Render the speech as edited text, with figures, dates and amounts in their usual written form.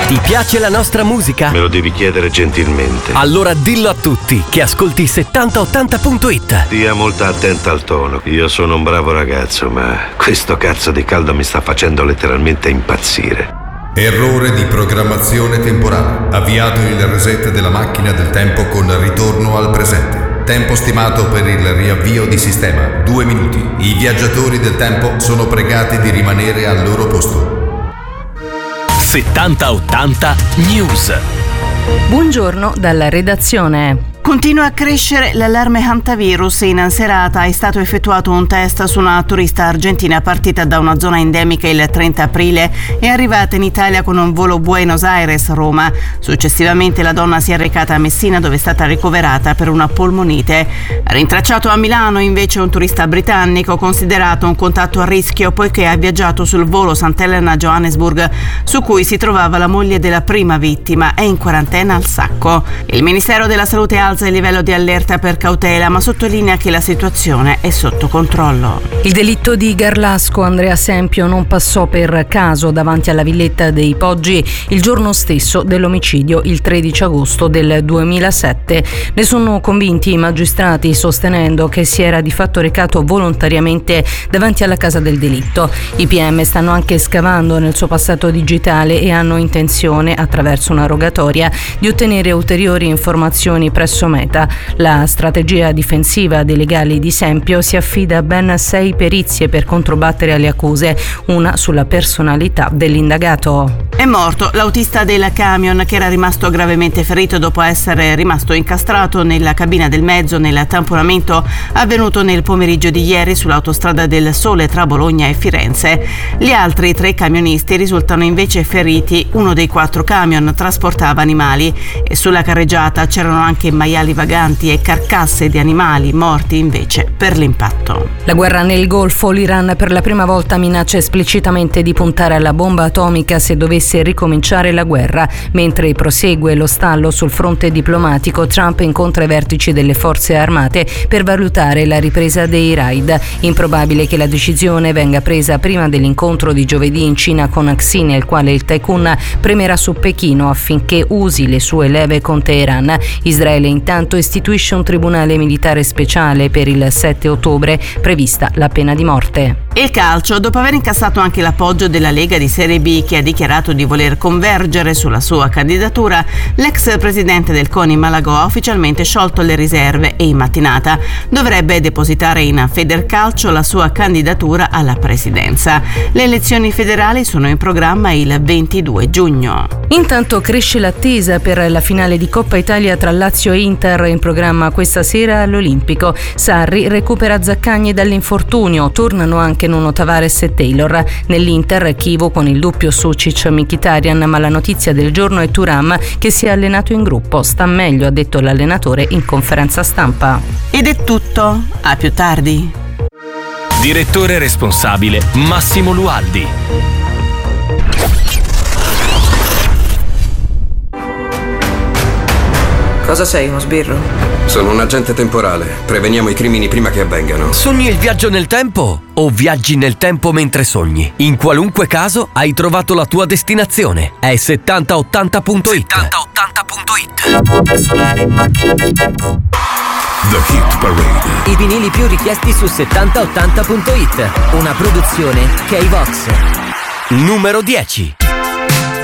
Ti piace la nostra musica? Me lo devi chiedere gentilmente. Allora dillo a tutti che ascolti 7080.it. Stia molto attenta al tono. Io sono un bravo ragazzo, ma questo cazzo di caldo mi sta facendo letteralmente impazzire. Errore di programmazione temporale. Avviato il reset della macchina del tempo con ritorno al presente. Tempo stimato per il riavvio di sistema 2 minuti. I viaggiatori del tempo sono pregati di rimanere al loro posto. 7080 News. Buongiorno dalla redazione. Continua a crescere l'allarme hantavirus. In serata è stato effettuato un test su una turista argentina partita da una zona endemica il 30 aprile e arrivata in Italia con un volo Buenos Aires-Roma. Successivamente la donna si è recata a Messina, dove è stata ricoverata per una polmonite. Rintracciato a Milano invece un turista britannico considerato un contatto a rischio poiché ha viaggiato sul volo Sant'Elena-Johannesburg, su cui si trovava la moglie della prima vittima, è in quarantena al Sacco. Il Ministero della Salute alza il livello di allerta per cautela, ma sottolinea che la situazione è sotto controllo. Il delitto di Garlasco Andrea Sempio non passò per caso davanti alla villetta dei Poggi il giorno stesso dell'omicidio, il 13 agosto del 2007. Ne sono convinti i magistrati, sostenendo che si era di fatto recato volontariamente davanti alla casa del delitto. I PM stanno anche scavando nel suo passato digitale e hanno intenzione, attraverso una rogatoria, di ottenere ulteriori informazioni presso Meta. La strategia difensiva dei legali di Sempio si affida a ben 6 perizie per controbattere alle accuse, una sulla personalità dell'indagato. È morto l'autista del camion che era rimasto gravemente ferito dopo essere rimasto incastrato nella cabina del mezzo nel tamponamento avvenuto nel pomeriggio di ieri sull'autostrada del Sole tra Bologna e Firenze. Gli altri 3 camionisti risultano invece feriti. Uno dei 4 camion trasportava animali e sulla carreggiata c'erano anche maiali vaganti e carcasse di animali morti invece per l'impatto. La guerra nel Golfo. L'Iran per la prima volta minaccia esplicitamente di puntare alla bomba atomica se dovesse ricominciare la guerra. Mentre prosegue lo stallo sul fronte diplomatico, Trump incontra i vertici delle forze armate per valutare la ripresa dei raid. Improbabile che la decisione venga presa prima dell'incontro di giovedì in Cina con Xi, nel quale il tycoon premerà su Pechino affinché usi le sue leve con Teheran. Israele intanto istituisce un tribunale militare speciale per il 7 ottobre, prevista la pena di morte. Il calcio, dopo aver incassato anche l'appoggio della Lega di Serie B, che ha dichiarato di voler convergere sulla sua candidatura, l'ex presidente del CONI Malagò ha ufficialmente sciolto le riserve e in mattinata dovrebbe depositare in Federcalcio la sua candidatura alla presidenza. Le elezioni federali sono in programma il 22 giugno. Intanto cresce l'attesa per la finale di Coppa Italia tra Lazio e Inter, in programma questa sera all'Olimpico. Sarri recupera Zaccagni dall'infortunio, tornano anche Nuno Tavares e Taylor. Nell'Inter Chivo con il doppio Sucic-Mkhitaryan, ma la notizia del giorno è Thuram, che si è allenato in gruppo. Sta meglio, ha detto l'allenatore in conferenza stampa. Ed è tutto, a più tardi. Direttore responsabile Massimo Lualdi. Cosa sei, uno sbirro? Sono un agente temporale. Preveniamo i crimini prima che avvengano. Sogni il viaggio nel tempo o viaggi nel tempo mentre sogni? In qualunque caso hai trovato la tua destinazione. È 7080.it. 7080.it. The Hit Parade. I vinili più richiesti su 7080.it. Una produzione K-Vox. Numero 10.